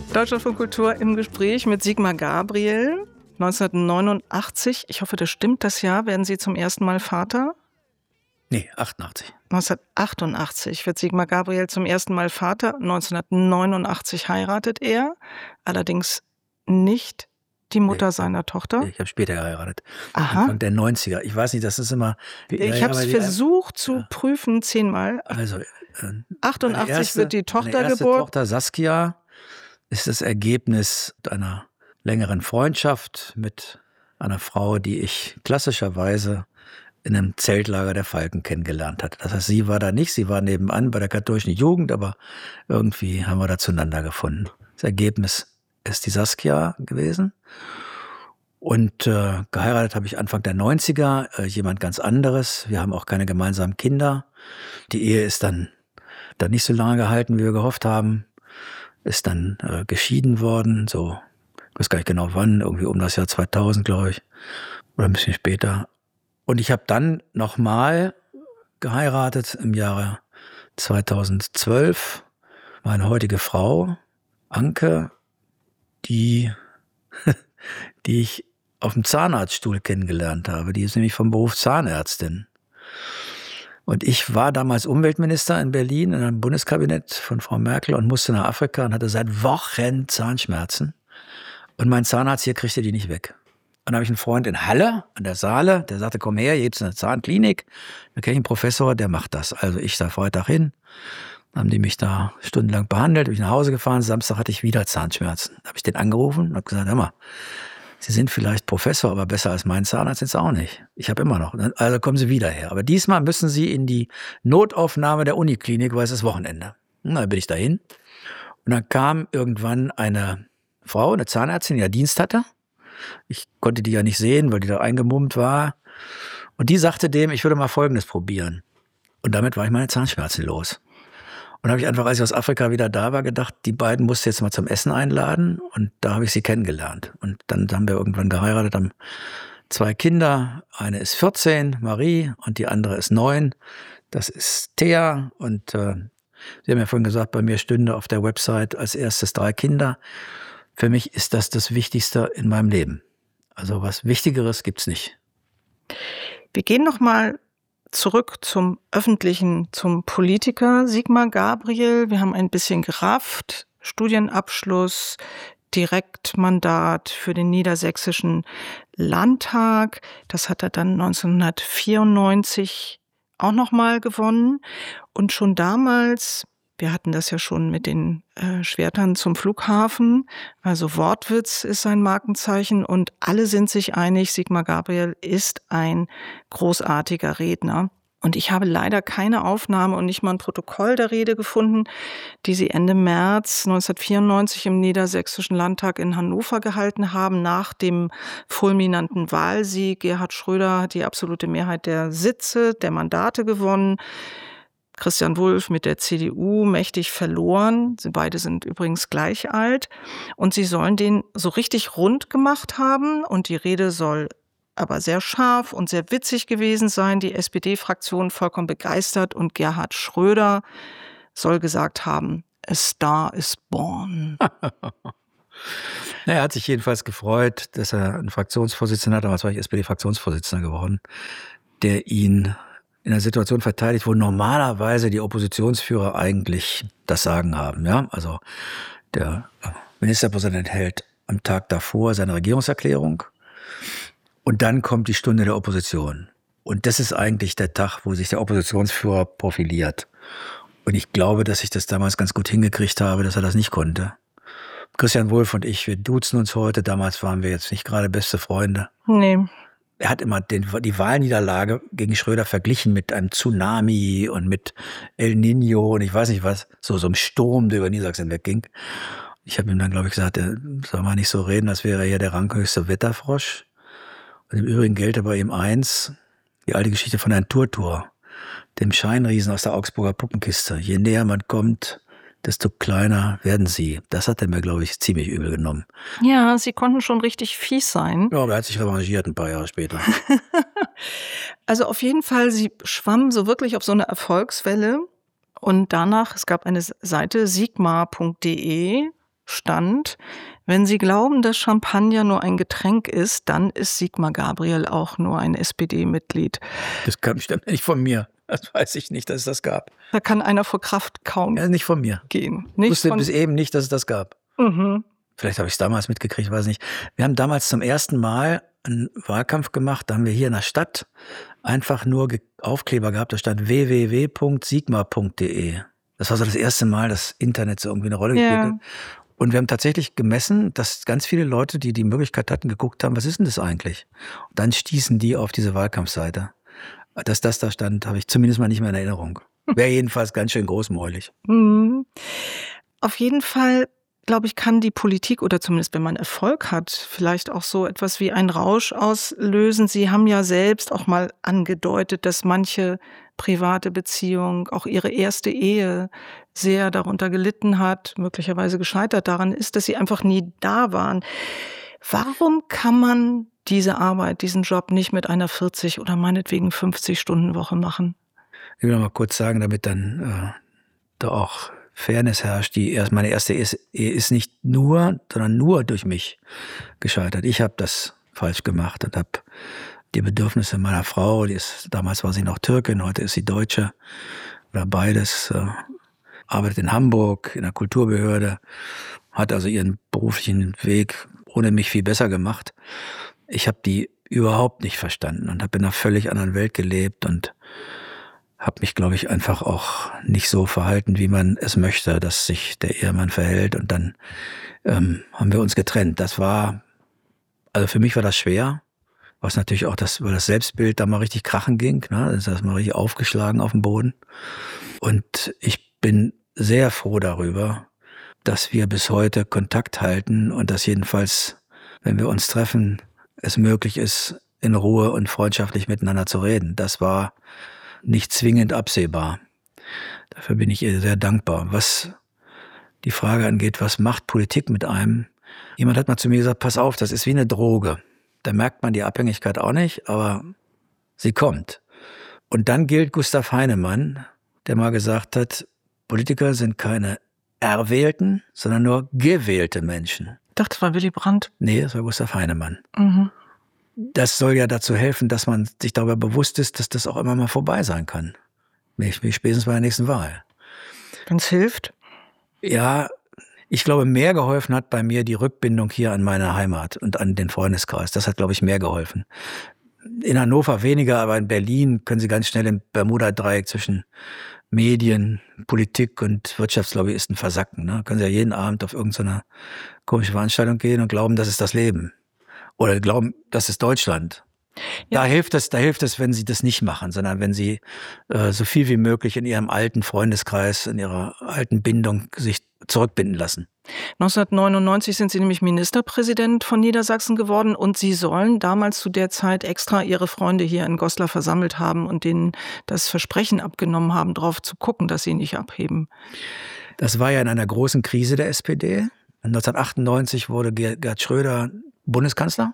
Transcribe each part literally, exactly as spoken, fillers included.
Deutschlandfunk Kultur im Gespräch mit Sigmar Gabriel. neunzehnhundertneunundachtzig, ich hoffe, das stimmt, das Jahr, werden Sie zum ersten Mal Vater? Nee, achtundachtzig. neunzehnhundertachtundachtzig wird Sigmar Gabriel zum ersten Mal Vater. neunzehnhundertneunundachtzig heiratet er, allerdings nicht die Mutter nee, seiner Tochter. Ich habe später geheiratet. Aha. Anfang der neunziger. Ich weiß nicht, das ist immer... Ich ja, habe es versucht die, zu ja. prüfen, zehnmal. Also, äh, achtundachtzig erste, wird die Tochter meine erste geboren. Tochter Saskia ist das Ergebnis einer längeren Freundschaft mit einer Frau, die ich klassischerweise in einem Zeltlager der Falken kennengelernt hatte. Das heißt, sie war da nicht, sie war nebenan bei der katholischen Jugend, aber irgendwie haben wir da zueinander gefunden. Das Ergebnis ist die Saskia gewesen. Und äh, geheiratet habe ich Anfang der neunziger, äh, jemand ganz anderes. Wir haben auch keine gemeinsamen Kinder. Die Ehe ist dann, dann nicht so lange gehalten, wie wir gehofft haben. Ist dann äh, geschieden worden, so, ich weiß gar nicht genau wann, irgendwie um das Jahr zweitausend, glaube ich, oder ein bisschen später. Und ich habe dann nochmal geheiratet im Jahre zweitausendzwölf. Meine heutige Frau, Anke, die, die ich auf dem Zahnarztstuhl kennengelernt habe. Die ist nämlich vom Beruf Zahnärztin. Und ich war damals Umweltminister in Berlin in einem Bundeskabinett von Frau Merkel und musste nach Afrika und hatte seit Wochen Zahnschmerzen. Und mein Zahnarzt hier kriegte die nicht weg. Dann habe ich einen Freund in Halle an der Saale, der sagte, komm her, hier gibt's eine Zahnklinik. Da kenne ich einen Professor, der macht das. Also ich da Freitag hin. Dann haben die mich da stundenlang behandelt, bin ich nach Hause gefahren. Samstag hatte ich wieder Zahnschmerzen. Da habe ich den angerufen und habe gesagt, hör mal, Sie sind vielleicht Professor, aber besser als mein Zahnarzt sind Sie auch nicht. Ich habe immer noch. Also kommen Sie wieder her. Aber diesmal müssen Sie in die Notaufnahme der Uniklinik, weil es ist Wochenende. Und dann bin ich dahin. Und dann kam irgendwann eine Frau, eine Zahnärztin, die ja Dienst hatte. Ich konnte die ja nicht sehen, weil die da eingemummt war. Und die sagte dem, ich würde mal Folgendes probieren. Und damit war ich meine Zahnschmerzen los. Und da habe ich einfach, als ich aus Afrika wieder da war, gedacht, die beiden musst du jetzt mal zum Essen einladen. Und da habe ich sie kennengelernt. Und dann haben wir irgendwann geheiratet, haben zwei Kinder. Eine ist vierzehn, Marie, und die andere ist neun. Das ist Thea. Und äh, Sie haben ja vorhin gesagt, bei mir stünde auf der Website als erstes drei Kinder. Für mich ist das das Wichtigste in meinem Leben. Also was Wichtigeres gibt's nicht. Wir gehen noch mal zurück zum Öffentlichen, zum Politiker Sigmar Gabriel. Wir haben ein bisschen gerafft. Studienabschluss, Direktmandat für den Niedersächsischen Landtag. Das hat er dann neunzehnhundertvierundneunzig auch noch mal gewonnen. Und schon damals, wir hatten das ja schon mit den äh, Schwertern zum Flughafen, also Wortwitz ist sein Markenzeichen und alle sind sich einig, Sigmar Gabriel ist ein großartiger Redner. Und ich habe leider keine Aufnahme und nicht mal ein Protokoll der Rede gefunden, die Sie Ende März neunzehnhundertvierundneunzig im Niedersächsischen Landtag in Hannover gehalten haben, nach dem fulminanten Wahlsieg. Gerhard Schröder hat die absolute Mehrheit der Sitze, der Mandate gewonnen. Christian Wulff mit der C D U mächtig verloren. Sie beide sind übrigens gleich alt. Und sie sollen den so richtig rund gemacht haben. Und die Rede soll aber sehr scharf und sehr witzig gewesen sein. Die S P D-Fraktion vollkommen begeistert. Und Gerhard Schröder soll gesagt haben, a star is born. Er hat sich jedenfalls gefreut, dass er einen Fraktionsvorsitzenden hat. Damals war ich S P D-Fraktionsvorsitzender geworden, der ihn in einer Situation verteidigt, wo normalerweise die Oppositionsführer eigentlich das Sagen haben. Ja, also der Ministerpräsident hält am Tag davor seine Regierungserklärung und dann kommt die Stunde der Opposition. Und das ist eigentlich der Tag, wo sich der Oppositionsführer profiliert. Und ich glaube, dass ich das damals ganz gut hingekriegt habe, dass er das nicht konnte. Christian Wulff und ich, wir duzen uns heute. Damals waren wir jetzt nicht gerade beste Freunde. Nee. Er hat immer den, die Wahlniederlage gegen Schröder verglichen mit einem Tsunami und mit El Niño und ich weiß nicht was, so so einem Sturm, der über Niedersachsen wegging. Ich habe ihm dann, glaube ich, gesagt, er soll mal nicht so reden, als wäre er hier der ranghöchste Wetterfrosch. Und im Übrigen gelte bei ihm eins, die alte Geschichte von Herrn Turtur, dem Scheinriesen aus der Augsburger Puppenkiste. Je näher man kommt, desto kleiner werden sie. Das hat er mir, glaube ich, ziemlich übel genommen. Ja, sie konnten schon richtig fies sein. Ja, aber er hat sich revanchiert ein paar Jahre später. Also auf jeden Fall, sie schwammen so wirklich auf so eine Erfolgswelle. Und danach, es gab eine Sigmar punkt de, stand: Wenn Sie glauben, dass Champagner nur ein Getränk ist, dann ist Sigmar Gabriel auch nur ein S P D-Mitglied. Das kam bestimmt nicht von mir. Das weiß ich nicht, dass es das gab. Da kann einer vor Kraft kaum Ja, nicht von mir. gehen. Ich Nicht wusste von, bis eben nicht, dass es das gab. mhm. Vielleicht habe ich es damals mitgekriegt, weiß nicht. Wir haben damals zum ersten Mal einen Wahlkampf gemacht. Da haben wir hier in der Stadt einfach nur Aufkleber gehabt. Da stand w w w punkt sigmar punkt d e. Das war so das erste Mal, dass Internet so irgendwie eine Rolle gespielt hat. Ja. Und wir haben tatsächlich gemessen, dass ganz viele Leute, die die Möglichkeit hatten, geguckt haben, was ist denn das eigentlich? Und dann stießen die auf diese Wahlkampfseite. Dass das da stand, habe ich zumindest mal nicht mehr in Erinnerung. Wäre jedenfalls ganz schön großmäulig. Mhm. Auf jeden Fall, glaube ich, kann die Politik, oder zumindest wenn man Erfolg hat, vielleicht auch so etwas wie einen Rausch auslösen. Sie haben ja selbst auch mal angedeutet, dass manche private Beziehung, auch Ihre erste Ehe, sehr darunter gelitten hat, möglicherweise gescheitert daran ist, dass Sie einfach nie da waren. Warum kann man diese Arbeit, diesen Job nicht mit einer vierzig oder meinetwegen fünfzig-Stunden-Woche machen? Ich will noch mal kurz sagen, damit dann äh, da auch Fairness herrscht. Die erst meine erste Ehe ist nicht nur, sondern nur durch mich gescheitert. Ich habe das falsch gemacht und habe die Bedürfnisse meiner Frau, die ist, damals war sie noch Türkin, heute ist sie Deutsche, oder beides, äh, arbeitet in Hamburg in der Kulturbehörde, hat also ihren beruflichen Weg ohne mich viel besser gemacht. Ich habe die überhaupt nicht verstanden und habe in einer völlig anderen Welt gelebt und habe mich, glaube ich, einfach auch nicht so verhalten, wie man es möchte, dass sich der Ehemann verhält. Und dann ähm, haben wir uns getrennt. Das war, also für mich war das schwer, was natürlich auch das, weil das Selbstbild da mal richtig krachen ging. Ne? Das ist mal richtig aufgeschlagen auf dem Boden. Und ich bin sehr froh darüber, dass wir bis heute Kontakt halten und dass jedenfalls, wenn wir uns treffen, es möglich ist, in Ruhe und freundschaftlich miteinander zu reden. Das war nicht zwingend absehbar. Dafür bin ich ihr sehr dankbar. Was die Frage angeht, was macht Politik mit einem? Jemand hat mal zu mir gesagt, pass auf, das ist wie eine Droge. Da merkt man die Abhängigkeit auch nicht, aber sie kommt. Und dann gilt Gustav Heinemann, der mal gesagt hat, Politiker sind keine erwählten, sondern nur gewählte Menschen. Ich dachte, das war Willy Brandt. Nee, das war Gustav Heinemann. Mhm. Das soll ja dazu helfen, dass man sich darüber bewusst ist, dass das auch immer mal vorbei sein kann. Wie spätestens bei der nächsten Wahl. Wenn es hilft? Ja, ich glaube, mehr geholfen hat bei mir die Rückbindung hier an meine Heimat und an den Freundeskreis. Das hat, glaube ich, mehr geholfen. In Hannover weniger, aber in Berlin können Sie ganz schnell im Bermuda-Dreieck zwischen Medien, Politik und Wirtschaftslobbyisten versacken. Ne? Können Sie ja jeden Abend auf irgendeine komische Veranstaltung gehen und glauben, das ist das Leben. Oder glauben, das ist Deutschland. Ja. Da hilft es, da hilft es, wenn Sie das nicht machen, sondern wenn Sie äh, so viel wie möglich in Ihrem alten Freundeskreis, in Ihrer alten Bindung sich zurückbinden lassen. neunzehnhundertneunundneunzig sind Sie nämlich Ministerpräsident von Niedersachsen geworden und Sie sollen damals zu der Zeit extra Ihre Freunde hier in Goslar versammelt haben und denen das Versprechen abgenommen haben, darauf zu gucken, dass sie nicht abheben. Das war ja in einer großen Krise der S P D. neunzehnhundertachtundneunzig wurde Gerhard Schröder Bundeskanzler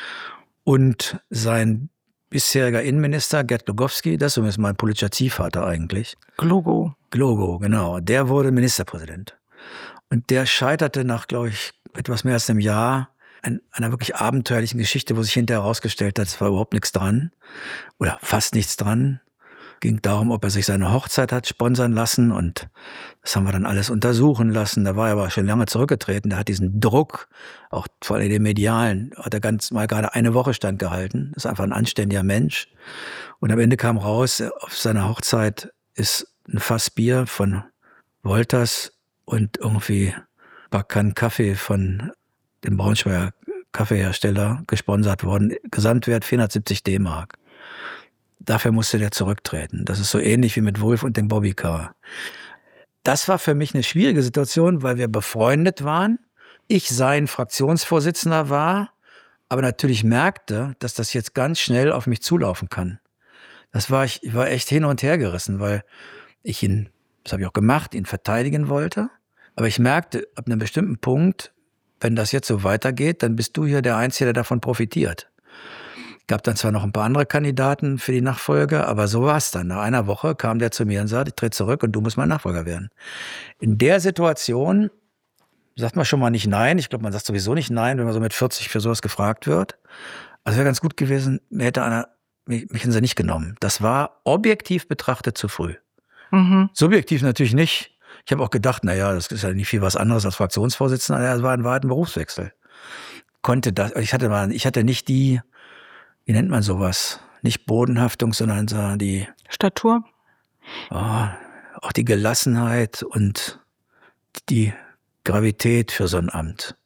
und sein bisheriger Innenminister Gerd Glogowski, das ist mein politischer Ziehvater eigentlich. Glogo. Glogo, genau. Der wurde Ministerpräsident. Und der scheiterte nach, glaube ich, etwas mehr als einem Jahr an einer wirklich abenteuerlichen Geschichte, wo sich hinterher herausgestellt hat, es war überhaupt nichts dran oder fast nichts dran. Ging darum, ob er sich seine Hochzeit hat sponsern lassen und das haben wir dann alles untersuchen lassen. Da war er aber schon lange zurückgetreten. Der hat diesen Druck, auch vor allem den medialen, hat er ganz mal gerade eine Woche standgehalten. Das ist einfach ein anständiger Mensch. Und am Ende kam raus, auf seiner Hochzeit ist ein Fass Bier von Wolters und irgendwie ein paar Kannen Kaffee von dem Braunschweiger Kaffeehersteller gesponsert worden. Gesamtwert vierhundertsiebzig D-Mark. Dafür musste der zurücktreten. Das ist so ähnlich wie mit Wolf und dem Bobbycar. Das war für mich eine schwierige Situation, weil wir befreundet waren. Ich sein Fraktionsvorsitzender war, aber natürlich merkte, dass das jetzt ganz schnell auf mich zulaufen kann. Das war ich, ich war echt hin und her gerissen, weil ich ihn, das habe ich auch gemacht, ihn verteidigen wollte. Aber ich merkte ab einem bestimmten Punkt, wenn das jetzt so weitergeht, dann bist du hier der Einzige, der davon profitiert. Gab dann zwar noch ein paar andere Kandidaten für die Nachfolge, aber so war es dann. Nach einer Woche kam der zu mir und sagte, ich trete zurück und du musst mein Nachfolger werden. In der Situation sagt man schon mal nicht nein. Ich glaube, man sagt sowieso nicht nein, wenn man so mit vierzig für sowas gefragt wird. Also wäre ganz gut gewesen, mir hätte einer, mich, mich hätten sie nicht genommen. Das war objektiv betrachtet zu früh. Mhm. Subjektiv natürlich nicht. Ich habe auch gedacht, naja, das ist ja nicht viel was anderes als Fraktionsvorsitzender. Das war ein, war ein Berufswechsel. Konnte das, ich hatte mal, ich hatte nicht die, wie nennt man sowas? Nicht Bodenhaftung, sondern so die Statur. Oh, auch die Gelassenheit und die Gravität für so ein Amt.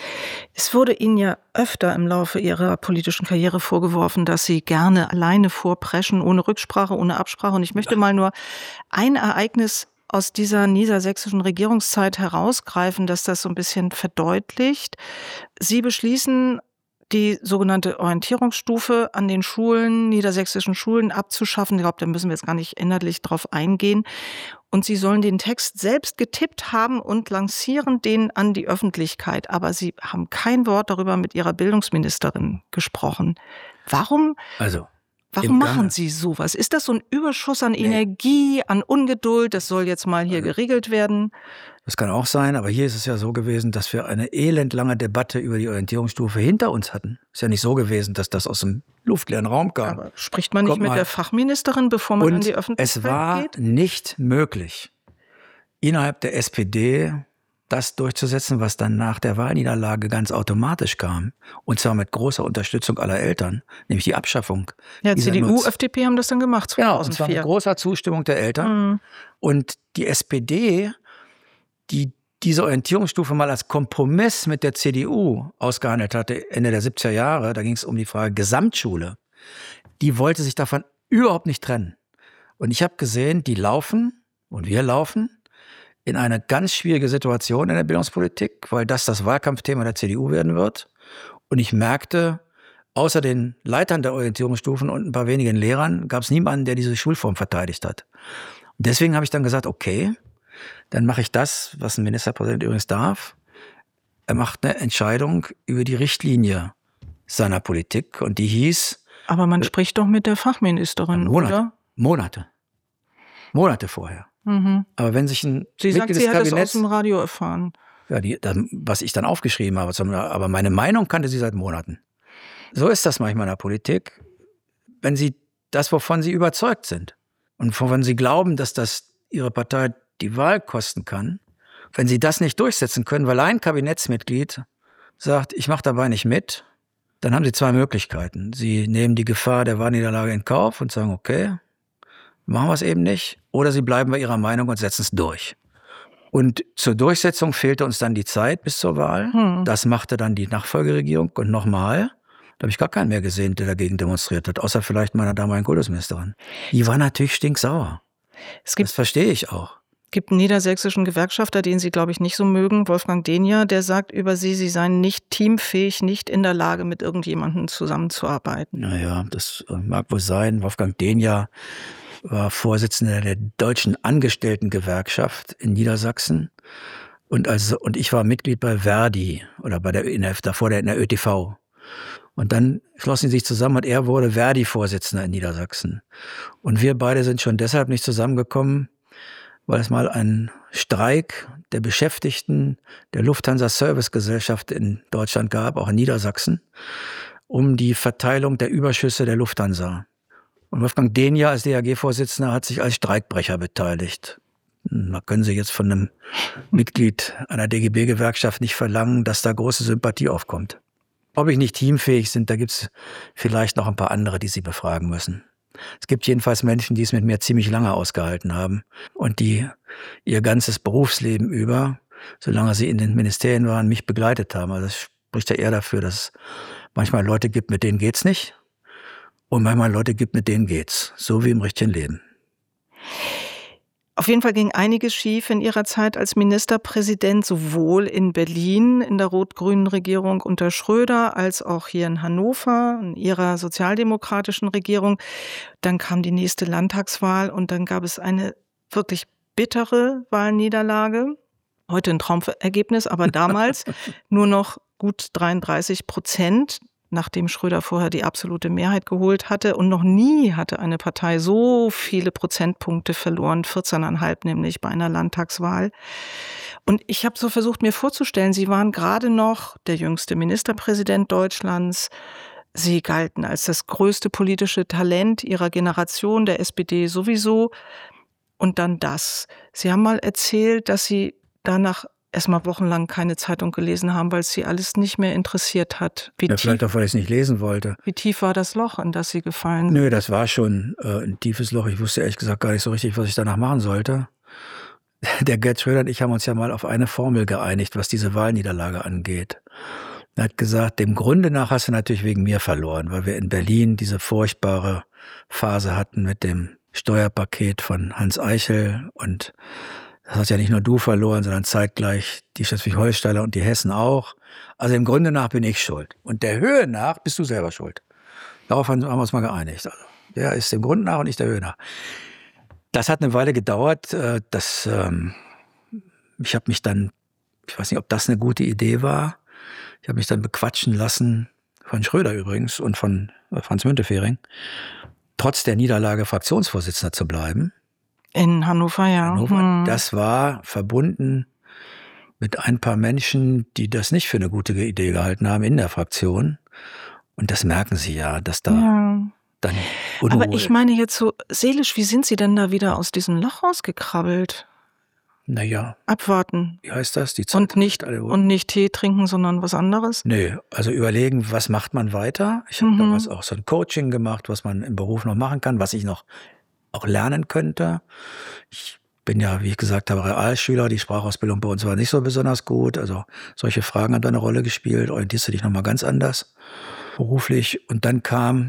Es wurde Ihnen ja öfter im Laufe Ihrer politischen Karriere vorgeworfen, dass Sie gerne alleine vorpreschen, ohne Rücksprache, ohne Absprache. Und ich möchte mal nur ein Ereignis aus dieser niedersächsischen Regierungszeit herausgreifen, das das so ein bisschen verdeutlicht. Sie beschließen, die sogenannte Orientierungsstufe an den Schulen, niedersächsischen Schulen abzuschaffen. Ich glaube, da müssen wir jetzt gar nicht inhaltlich drauf eingehen. Und Sie sollen den Text selbst getippt haben und lancieren den an die Öffentlichkeit. Aber Sie haben kein Wort darüber mit Ihrer Bildungsministerin gesprochen. Warum? Also, warum machen Sie sowas? Ist das so ein Überschuss an nee. Energie, an Ungeduld? Das soll jetzt mal hier also, geregelt werden. Das kann auch sein, aber hier ist es ja so gewesen, dass wir eine elendlange Debatte über die Orientierungsstufe hinter uns hatten. Ist ja nicht so gewesen, dass das aus dem luftleeren Raum kam. Aber spricht man nicht Kommt mit mal. der Fachministerin, bevor man Und an die Öffentlichkeit geht? Es war geht? nicht möglich, innerhalb der S P D das durchzusetzen, was dann nach der Wahlniederlage ganz automatisch kam. Und zwar mit großer Unterstützung aller Eltern, nämlich die Abschaffung. Ja, C D U, F D P haben das dann gemacht, zweitausendvier. Genau, und zwar mit großer Zustimmung der Eltern. Mhm. Und die S P D, die diese Orientierungsstufe mal als Kompromiss mit der C D U ausgehandelt hatte, Ende der siebziger Jahre, da ging es um die Frage Gesamtschule, die wollte sich davon überhaupt nicht trennen. Und ich habe gesehen, die laufen und wir laufen in eine ganz schwierige Situation in der Bildungspolitik, weil das das Wahlkampfthema der C D U werden wird. Und ich merkte, außer den Leitern der Orientierungsstufen und ein paar wenigen Lehrern, gab es niemanden, der diese Schulform verteidigt hat. Und deswegen habe ich dann gesagt, okay, dann mache ich das, was ein Ministerpräsident übrigens darf. Er macht eine Entscheidung über die Richtlinie seiner Politik und die hieß... Aber man äh, spricht doch mit der Fachministerin, Monate, oder? Monate. Monate vorher. Mhm. Aber wenn sich ein Sie sagt, sie hat es aus dem Radio erfahren. Ja, die, was ich dann aufgeschrieben habe, aber meine Meinung kannte sie seit Monaten. So ist das manchmal in der Politik. Wenn sie das, wovon sie überzeugt sind und wovon sie glauben, dass das ihre Partei die Wahl kosten kann, wenn sie das nicht durchsetzen können, weil ein Kabinettsmitglied sagt, ich mache dabei nicht mit, dann haben sie zwei Möglichkeiten. Sie nehmen die Gefahr der Wahlniederlage in Kauf und sagen, okay, machen wir es eben nicht. Oder sie bleiben bei ihrer Meinung und setzen es durch. Und zur Durchsetzung fehlte uns dann die Zeit bis zur Wahl. Hm. Das machte dann die Nachfolgeregierung. Und nochmal, da habe ich gar keinen mehr gesehen, der dagegen demonstriert hat, außer vielleicht meiner damaligen Kultusministerin. Die war natürlich stinksauer. Es gibt, das verstehe ich auch. Es gibt einen niedersächsischen Gewerkschafter, den Sie, glaube ich, nicht so mögen, Wolfgang Denja, der sagt über Sie, Sie seien nicht teamfähig, nicht in der Lage, mit irgendjemandem zusammenzuarbeiten. Naja, das mag wohl sein. Wolfgang Denja war Vorsitzender der Deutschen Angestelltengewerkschaft in Niedersachsen. Und, also, und ich war Mitglied bei Verdi oder bei der, in der, davor der, in der Ö T V. Und dann schlossen sie sich zusammen und er wurde Verdi-Vorsitzender in Niedersachsen. Und wir beide sind schon deshalb nicht zusammengekommen, weil es mal einen Streik der Beschäftigten der Lufthansa Service Gesellschaft in Deutschland gab, auch in Niedersachsen, um die Verteilung der Überschüsse der Lufthansa. Und Wolfgang Denja als D A G-Vorsitzender hat sich als Streikbrecher beteiligt. Da können Sie jetzt von einem Mitglied einer D G B-Gewerkschaft nicht verlangen, dass da große Sympathie aufkommt. Ob ich nicht teamfähig bin, da gibt es vielleicht noch ein paar andere, die Sie befragen müssen. Es gibt jedenfalls Menschen, die es mit mir ziemlich lange ausgehalten haben und die ihr ganzes Berufsleben über, solange sie in den Ministerien waren, mich begleitet haben. Also das spricht ja eher dafür, dass es manchmal Leute gibt, mit denen geht's nicht und manchmal Leute gibt, mit denen geht's. So wie im richtigen Leben. Auf jeden Fall ging einiges schief in Ihrer Zeit als Ministerpräsident, sowohl in Berlin in der rot-grünen Regierung unter Schröder, als auch hier in Hannover in Ihrer sozialdemokratischen Regierung. Dann kam die nächste Landtagswahl und dann gab es eine wirklich bittere Wahlniederlage. Heute ein Traumergebnis, aber damals nur noch gut dreiunddreißig Prozent. nachdem Schröder vorher die absolute Mehrheit geholt hatte. Und noch nie hatte eine Partei so viele Prozentpunkte verloren, vierzehn Komma fünf nämlich bei einer Landtagswahl. Und ich habe so versucht, mir vorzustellen, Sie waren gerade noch der jüngste Ministerpräsident Deutschlands. Sie galten als das größte politische Talent Ihrer Generation, der S P D sowieso. Und dann das. Sie haben mal erzählt, dass Sie danach erstmal wochenlang keine Zeitung gelesen haben, weil es Sie alles nicht mehr interessiert hat. Wie ja, tief, vielleicht auch, weil ich es nicht lesen wollte. Wie tief war das Loch, in das Sie gefallen sind? Nö, das war schon äh, ein tiefes Loch. Ich wusste ehrlich gesagt gar nicht so richtig, was ich danach machen sollte. Der Gerd Schröder und ich haben uns ja mal auf eine Formel geeinigt, was diese Wahlniederlage angeht. Er hat gesagt, dem Grunde nach hast du natürlich wegen mir verloren, weil wir in Berlin diese furchtbare Phase hatten mit dem Steuerpaket von Hans Eichel, und das hast ja nicht nur du verloren, sondern zeitgleich die Schleswig-Holsteiner und die Hessen auch. Also im Grunde nach bin ich schuld. Und der Höhe nach bist du selber schuld. Darauf haben wir uns mal geeinigt. Also der ist dem Grund nach und nicht der Höhe nach. Das hat eine Weile gedauert. Das, ähm, ich habe mich dann, ich weiß nicht, ob das eine gute Idee war. Ich habe mich dann bequatschen lassen, von Schröder übrigens und von Franz Müntefering, trotz der Niederlage Fraktionsvorsitzender zu bleiben. In Hannover, ja. Hannover. Hm. Das war verbunden mit ein paar Menschen, die das nicht für eine gute Idee gehalten haben in der Fraktion. Und das merken Sie ja, dass da ja. dann Unruhe. Aber ich meine jetzt so seelisch, wie sind Sie denn da wieder aus diesem Loch rausgekrabbelt? Naja. Abwarten. Wie heißt das? Die Zeit und, nicht, alle und nicht Tee trinken, sondern was anderes? Nee, also überlegen, was macht man weiter? Ich habe mhm. damals auch so ein Coaching gemacht, was man im Beruf noch machen kann, was ich noch auch lernen könnte. Ich bin ja, wie ich gesagt habe, Realschüler. Die Sprachausbildung bei uns war nicht so besonders gut. Also solche Fragen haben da eine Rolle gespielt. Orientierst du dich nochmal ganz anders beruflich? Und dann kam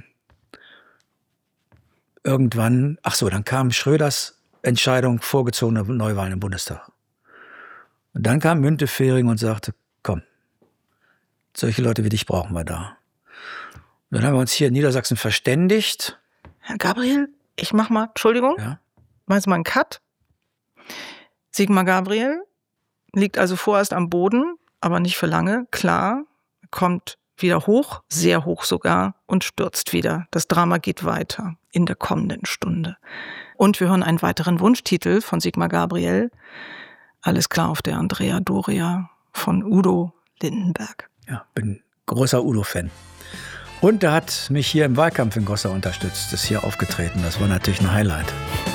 irgendwann, ach so, dann kam Schröders Entscheidung, vorgezogene Neuwahlen im Bundestag. Und dann kam Müntefering und sagte, komm, solche Leute wie dich brauchen wir da. Und dann haben wir uns hier in Niedersachsen verständigt. Herr Gabriel, ich mach mal, Entschuldigung, ja? machen Sie mal einen Cut. Sigmar Gabriel liegt also vorerst am Boden, aber nicht für lange, klar, kommt wieder hoch, sehr hoch sogar, und stürzt wieder. Das Drama geht weiter in der kommenden Stunde. Und wir hören einen weiteren Wunschtitel von Sigmar Gabriel. Alles klar auf der Andrea Doria von Udo Lindenberg. Ja, bin großer Udo-Fan. Und er hat mich hier im Wahlkampf in Goslar unterstützt, ist hier aufgetreten. Das war natürlich ein Highlight.